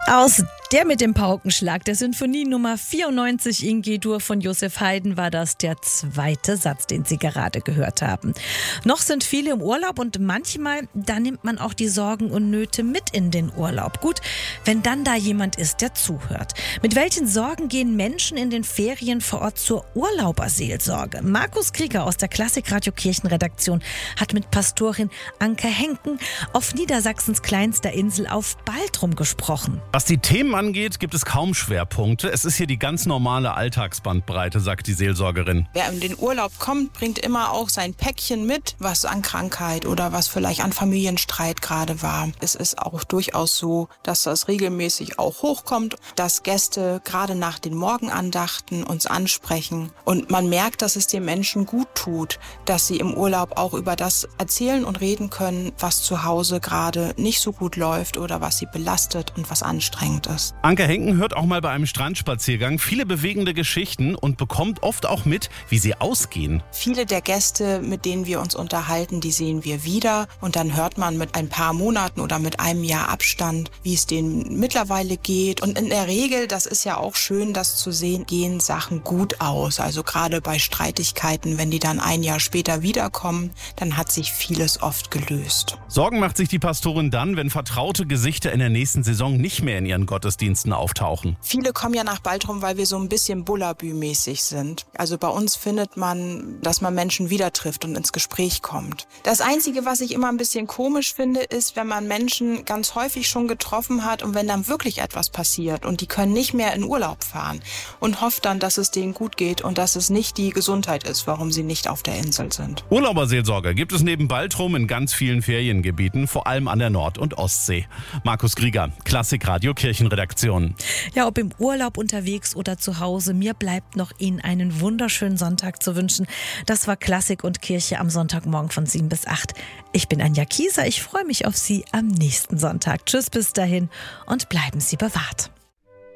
Aus Der mit dem Paukenschlag der Sinfonie Nummer 94 in G-Dur von Joseph Haydn war das der zweite Satz, den Sie gerade gehört haben. Noch sind viele im Urlaub und manchmal, da nimmt man auch die Sorgen und Nöte mit in den Urlaub. Gut, wenn dann da jemand ist, der zuhört. Mit welchen Sorgen gehen Menschen in den Ferien vor Ort zur Urlauberseelsorge? Markus Krieger aus der Klassikradio Kirchenredaktion hat mit Pastorin Anke Henken auf Niedersachsens kleinster Insel auf Baltrum gesprochen. Was die Themen angeht, gibt es kaum Schwerpunkte. Es ist hier die ganz normale Alltagsbandbreite, sagt die Seelsorgerin. Wer in den Urlaub kommt, bringt immer auch sein Päckchen mit, was an Krankheit oder was vielleicht an Familienstreit gerade war. Es ist auch durchaus so, dass das regelmäßig auch hochkommt, dass Gäste gerade nach den Morgenandachten uns ansprechen. Und man merkt, dass es den Menschen gut tut, dass sie im Urlaub auch über das erzählen und reden können, was zu Hause gerade nicht so gut läuft oder was sie belastet und was anstrengend ist. Anke Henken hört auch mal bei einem Strandspaziergang viele bewegende Geschichten und bekommt oft auch mit, wie sie ausgehen. Viele der Gäste, mit denen wir uns unterhalten, die sehen wir wieder. Und dann hört man mit ein paar Monaten oder mit einem Jahr Abstand, wie es denen mittlerweile geht. Und in der Regel, das ist ja auch schön, das zu sehen, gehen Sachen gut aus. Also gerade bei Streitigkeiten, wenn die dann ein Jahr später wiederkommen, dann hat sich vieles oft gelöst. Sorgen macht sich die Pastorin dann, wenn vertraute Gesichter in der nächsten Saison nicht mehr in ihren Gottesdiensten auftauchen. Viele kommen ja nach Baltrum, weil wir so ein bisschen Bullabü-mäßig sind. Also bei uns findet man, dass man Menschen wieder trifft und ins Gespräch kommt. Das Einzige, was ich immer ein bisschen komisch finde, ist, wenn man Menschen ganz häufig schon getroffen hat und wenn dann wirklich etwas passiert und die können nicht mehr in Urlaub fahren und hofft dann, dass es denen gut geht und dass es nicht die Gesundheit ist, warum sie nicht auf der Insel sind. Urlauberseelsorge gibt es neben Baltrum in ganz vielen Feriengebieten, vor allem an der Nord- und Ostsee. Markus Krieger, Klassikradio Kirchenredaktion. Ja, ob im Urlaub unterwegs oder zu Hause, mir bleibt noch Ihnen einen wunderschönen Sonntag zu wünschen. Das war Klassik und Kirche am Sonntagmorgen von 7 bis 8. Ich bin Anja Kieser, ich freue mich auf Sie am nächsten Sonntag. Tschüss bis dahin und bleiben Sie bewahrt.